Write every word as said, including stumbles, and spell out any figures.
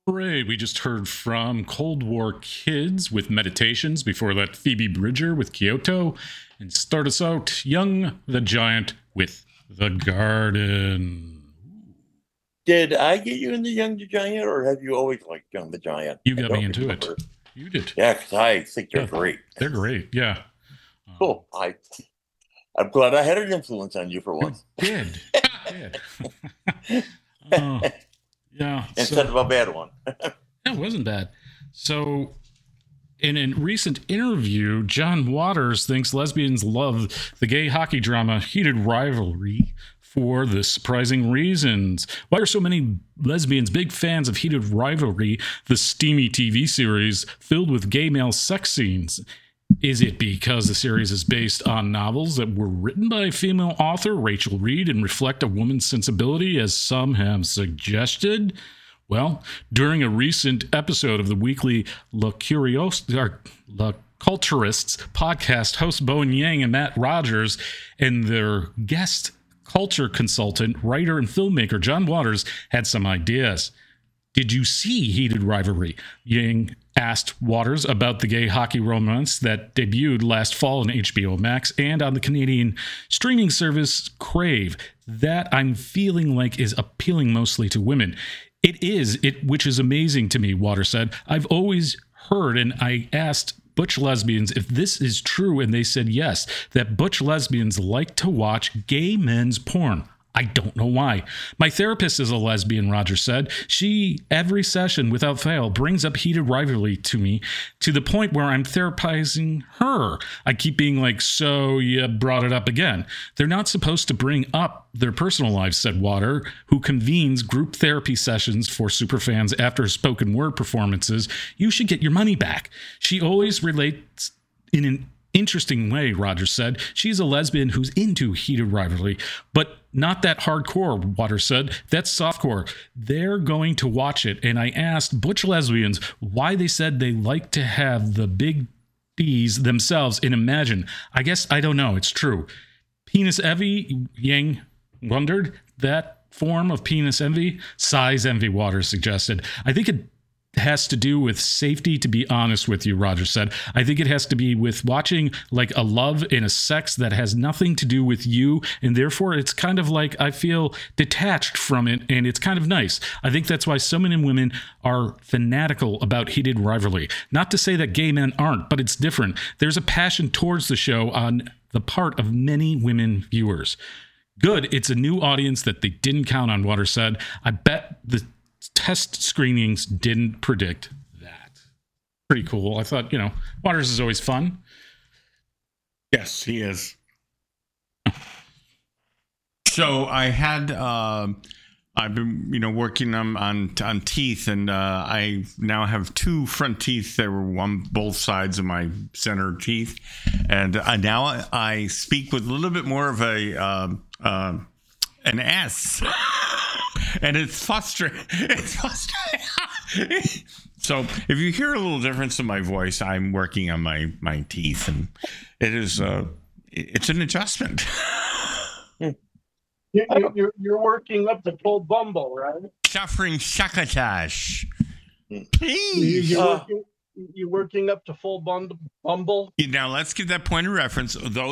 Great. We just heard from Cold War Kids with Meditations. Before that, Phoebe Bridger with Kyoto. And start us out, Young the Giant with The Garden. Did I get you into Young the Giant, or have you always liked Young the Giant? You got me into remember. it. You did. Yeah, because I think they're yeah, great. They're great, yeah. Cool. Um, I, I'm glad I had an influence on you for once. You did. did. uh, yeah. Instead so, of a bad one. It wasn't bad. So, in a recent interview, John Waters thinks lesbians love the gay hockey drama Heated Rivalry for the surprising reasons. Why are so many lesbians big fans of Heated Rivalry, the steamy T V series filled with gay male sex scenes? Is it because the series is based on novels that were written by a female author, Rachel Reed, and reflect a woman's sensibility, as some have suggested? Well, during a recent episode of the weekly La Curios, or La Culturists podcast, hosts Bowen Yang and Matt Rogers and their guest culture consultant, writer, and filmmaker John Waters had some ideas. Did you see Heated Rivalry? Yang asked Waters about the gay hockey romance that debuted last fall on H B O Max and on the Canadian streaming service Crave, that I'm feeling like is appealing mostly to women. It is, it which is amazing to me, Waters said. I've always heard, and I asked butch lesbians if this is true, and they said yes, that butch lesbians like to watch gay men's porn. I don't know why. My therapist is a lesbian, Roger said. She, every session without fail, brings up Heated Rivalry to me to the point where I'm therapizing her. I keep being like, so you brought it up again. They're not supposed to bring up their personal lives, said Water, who convenes group therapy sessions for superfans after spoken word performances. You should get your money back. She always relates in an interesting way, Rogers said. She's a lesbian who's into Heated Rivalry, but not that hardcore, Waters said. That's softcore. They're going to watch it. And I asked butch lesbians why they said they like to have the big D's themselves in Imagine. I guess I don't know. It's true. Penis envy, Yang wondered. That form of penis envy? Size envy, Waters suggested. I think it has to do with safety, to be honest with you, Roger said. I think it has to be with watching like a love and a sex that has nothing to do with you, and therefore it's kind of like I feel detached from it, and it's kind of nice. I think that's why so many women are fanatical about Heated Rivalry. Not to say that gay men aren't, but it's different. There's a passion towards the show on the part of many women viewers. Good, it's a new audience that they didn't count on, Water said. I bet the test screenings didn't predict that. Pretty cool. I thought, you know, Waters is always fun. Yes, he is. So I had, uh, I've been, you know, working on on, on teeth, and uh, I now have two front teeth that were on both sides of my center teeth, and uh, now I speak with a little bit more of a uh, uh, an S. And it's frustrating. It's frustrating. So if you hear a little difference in my voice, I'm working on my, my teeth, and it is uh, it's an adjustment. You're, you're, you're working up to full bumble, right? Suffering succotash. Please. You're working, you're working up to full bumble. Now let's give that point of reference. Those